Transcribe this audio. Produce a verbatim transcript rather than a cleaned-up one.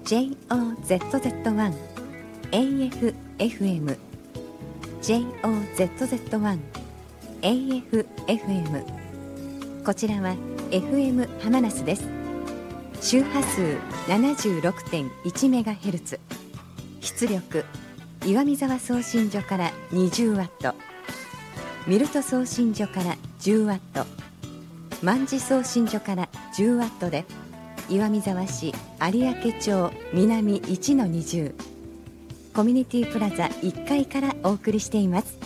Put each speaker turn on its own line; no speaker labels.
ジェイオーゼットゼットワン エーエフエフエム ジェイオーゼットゼットワン エーエフエフエム こちらは エフエム ハマナスです。周波数 ななじゅうろくてんいちメガヘルツ、 出力岩見沢送信所からにじゅうワット、ミルト送信所からじゅうワット、万事送信所からじゅうワットで、岩見沢市有明町南 いちのにじゅう コミュニティプラザいっかいからお送りしています。